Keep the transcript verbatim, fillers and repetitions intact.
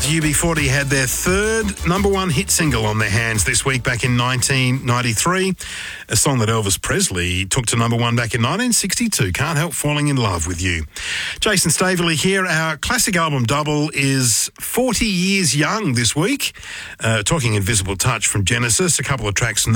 U B forty had their third number one hit single on their hands this week back in nineteen ninety-three, a song that Elvis Presley took to number one back in nineteen sixty-two, Can't Help Falling in Love with You. Jason Staveley here. Our classic album double is forty years young this week. Uh, talking Invisible Touch from Genesis, a couple of tracks from